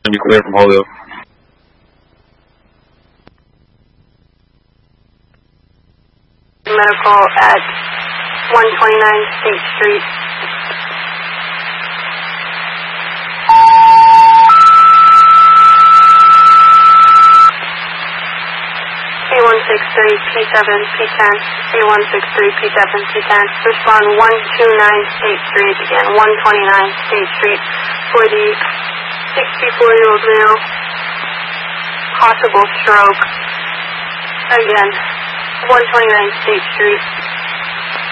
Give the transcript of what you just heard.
Be clear from Holyoke. Medical at 129 State Street. A163 P7 P10. A163 P7 P10. Respond 129 State Street again. 129 State Street for the 64-year-old male. Possible stroke. Again, 129 State Street.